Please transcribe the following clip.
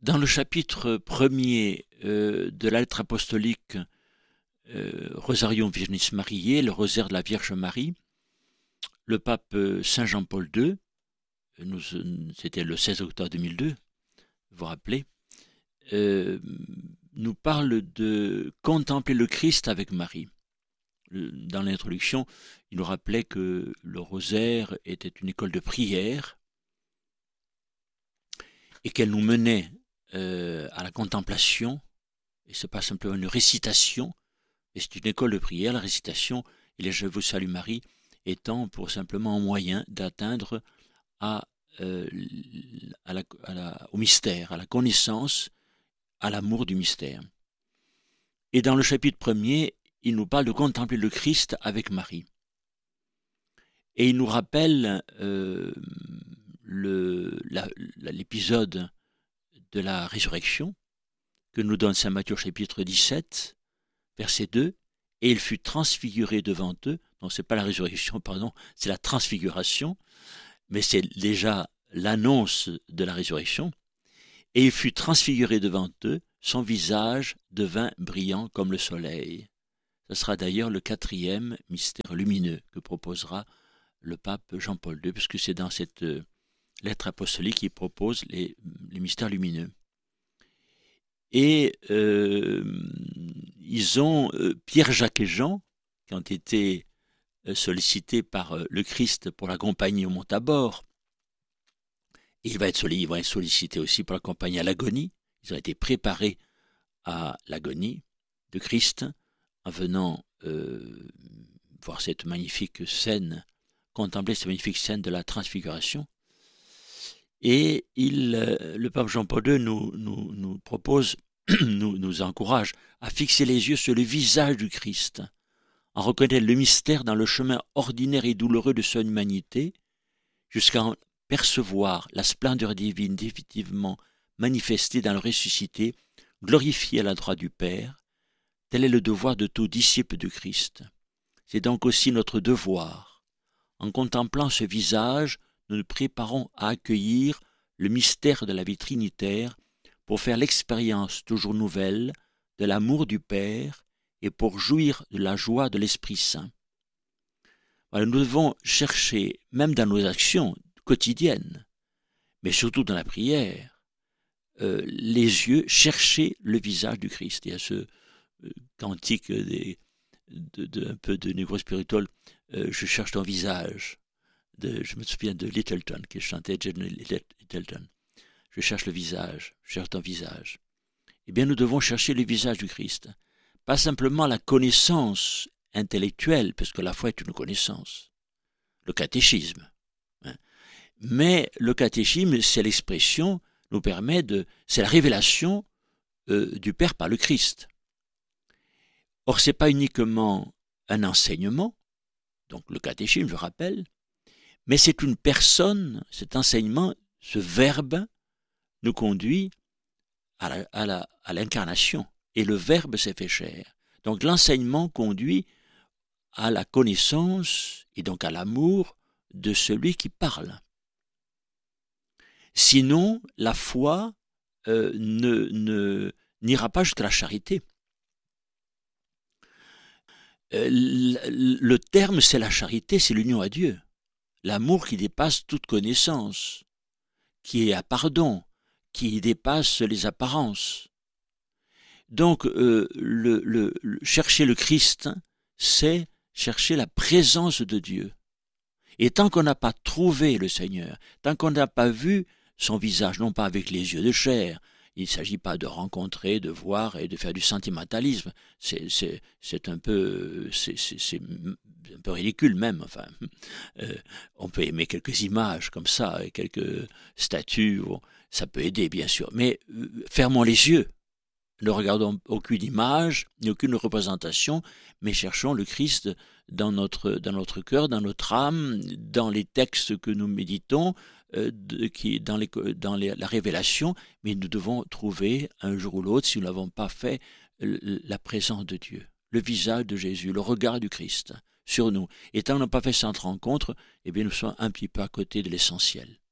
Dans le chapitre premier de la lettre apostolique Rosarium Virginis Mariae, le rosaire de la Vierge Marie, le pape Saint Jean-Paul II, c'était le 16 octobre 2002, vous vous rappelez, nous parle de contempler le Christ avec Marie. Dans l'introduction, il nous rappelait que le rosaire était une école de prière et qu'elle nous menait à la contemplation, et ce n'est pas simplement une récitation, mais c'est une école de prière, la récitation, et les Je vous salue Marie, étant pour simplement un moyen d'atteindre au mystère, à la connaissance, à l'amour du mystère. Et dans le chapitre premier, il nous parle de contempler le Christ avec Marie. Et il nous rappelle l'épisode de la résurrection que nous donne saint Matthieu chapitre 17, verset 2, « Et il fut transfiguré devant eux », non, c'est pas la résurrection, pardon, c'est la transfiguration, mais c'est déjà l'annonce de la résurrection, « Et il fut transfiguré devant eux, son visage devint brillant comme le soleil. » Ce sera d'ailleurs le 4e mystère lumineux que proposera le pape Jean-Paul II, puisque c'est dans cette lettre apostolique qu'il propose les mystères lumineux. Et Pierre, Jacques et Jean, qui ont été sollicités par le Christ pour l'accompagner au mont Tabor, et ils vont être sollicités aussi pour l'accompagner à l'agonie. Ils ont été préparés à l'agonie de Christ en venant voir cette magnifique scène, contempler cette magnifique scène de la transfiguration. Et le pape Jean-Paul II nous propose, nous encourage à fixer les yeux sur le visage du Christ, en reconnaître le mystère dans le chemin ordinaire et douloureux de son humanité, jusqu'à en percevoir la splendeur divine définitivement manifestée dans le ressuscité, glorifié à la droite du Père. Tel est le devoir de tout disciple de Christ. C'est donc aussi notre devoir. En contemplant ce visage, nous nous préparons à accueillir le mystère de la vie trinitaire pour faire l'expérience toujours nouvelle de l'amour du Père et pour jouir de la joie de l'Esprit Saint. Voilà, nous devons chercher, même dans nos actions quotidiennes, mais surtout dans la prière, les yeux, chercher le visage du Christ. Il y a ce cantique un peu de Negro Spiritual, je cherche ton visage. Je me souviens de Littleton, qui chantait John Littleton. Je cherche le visage, je cherche ton visage. Eh bien, nous devons chercher le visage du Christ. Pas simplement la connaissance intellectuelle, parce que la foi est une connaissance. Le catéchisme. Mais le catéchisme, c'est l'expression, c'est la révélation du Père par le Christ. Or, ce n'est pas uniquement un enseignement, donc le catéchisme, je rappelle, mais c'est une personne, cet enseignement, ce verbe nous conduit à l'incarnation. Et le verbe s'est fait chair. Donc l'enseignement conduit à la connaissance et donc à l'amour de celui qui parle. Sinon, la foi n'ira pas jusqu'à la charité. Le terme, c'est la charité, c'est l'union à Dieu. L'amour qui dépasse toute connaissance, qui est à pardon, qui dépasse les apparences. Donc, chercher le Christ, c'est chercher la présence de Dieu. Et tant qu'on n'a pas trouvé le Seigneur, tant qu'on n'a pas vu son visage, non pas avec les yeux de chair, il ne s'agit pas de rencontrer, de voir et de faire du sentimentalisme. C'est un peu ridicule même. Enfin, on peut aimer quelques images comme ça, et quelques statues, ça peut aider bien sûr. Mais fermons les yeux, ne regardons aucune image, ni aucune représentation, mais cherchons le Christ dans notre cœur, dans notre âme, dans les textes que nous méditons, dans la révélation, mais nous devons trouver un jour ou l'autre, si nous ne l'avons pas fait, la présence de Dieu, le visage de Jésus, le regard du Christ sur nous. Et tant qu'on n'a pas fait cette rencontre, eh bien nous sommes un petit peu à côté de l'essentiel.